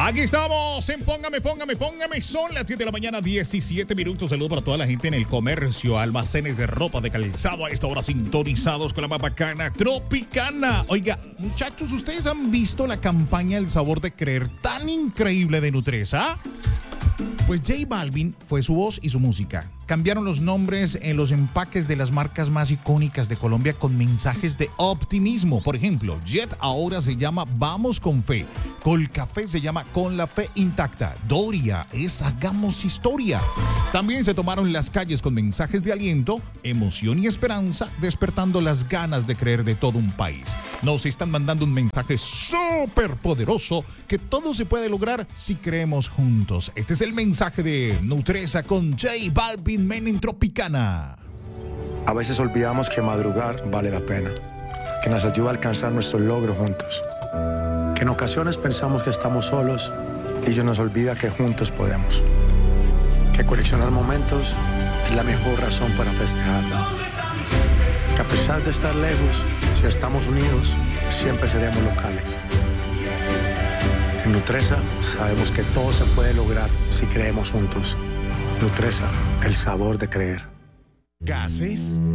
Aquí estamos en Póngame. Son las 10 de la mañana, 17 minutos. Saludos para toda la gente en el comercio, almacenes de ropa, de calzado. A esta hora sintonizados con la más bacana Tropicana. Oiga, muchachos, ¿ustedes han visto la campaña El Sabor de Creer tan increíble de Nutresa? Pues J Balvin fue su voz y su música. Cambiaron los nombres en los empaques de las marcas más icónicas de Colombia con mensajes de optimismo. Por ejemplo, Jet ahora se llama Vamos con Fe. Colcafé se llama Con la Fe Intacta. Doria es Hagamos Historia. También se tomaron las calles con mensajes de aliento, emoción y esperanza, despertando las ganas de creer de todo un país. Nos están mandando un mensaje súper poderoso que todo se puede lograr si creemos juntos. Este es el mensaje de Nutresa con J Balvin en Tropicana. A veces olvidamos que madrugar vale la pena, que nos ayuda a alcanzar nuestros logros juntos, que en ocasiones pensamos que estamos solos y se nos olvida que juntos podemos, que coleccionar momentos es la mejor razón para festejarlo, que a pesar de estar lejos, si estamos unidos, siempre seremos locales. En Nutresa sabemos que todo se puede lograr si creemos juntos. Nutresa, el sabor de creer. Gases,